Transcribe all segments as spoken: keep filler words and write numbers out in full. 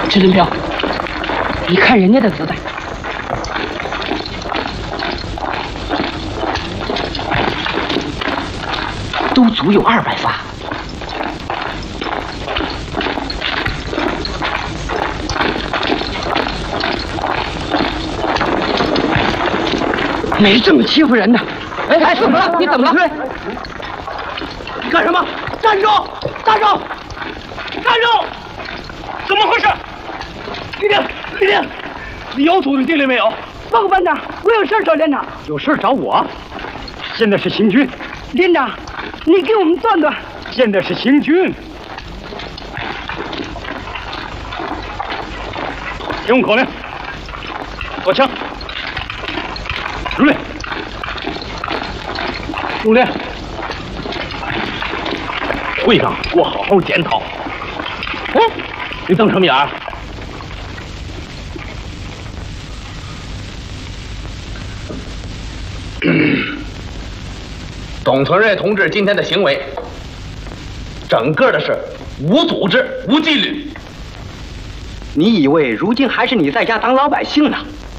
支林彪，你看人家的子弹，都足有二百发。没这么欺负人的。哎哎，怎么了？你怎么了？ 你干什么？站住！站住！站住！怎么回事？李定，李定，你有土地地里没有？ 报告班长，我有事找连长。 有事找我？现在是行军。 连长，你给我们断断。 现在是行军。听我口令，坐枪。入列。入列。会上给我好好检讨。哦，你瞪什么眼儿？ 董存瑞同志今天的行为，整个的是无组织、无纪律。 你以为如今还是你在家当老百姓呢？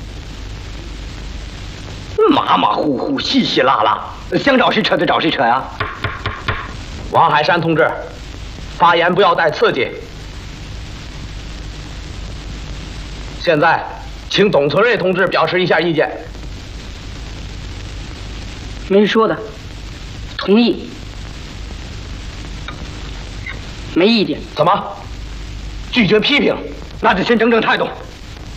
马马虎虎、稀稀拉拉，想找谁扯就找谁扯呀！ 王海山同志，发言不要带刺激。现在，请董存瑞同志表示一下意见。 没说的，同意。没意见。 怎么？拒绝批评？ 那就先整整态度。